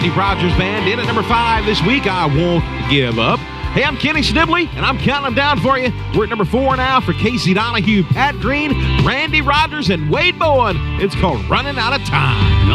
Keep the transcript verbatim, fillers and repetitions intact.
Steve Rogers Band in at number five this week, I Won't Give Up. Hey, I'm Kenny Schnibley, and I'm counting them down for you. We're at number four now for Casey Donahue, Pat Green, Randy Rogers, and Wade Bowen. It's called Running Out of Time.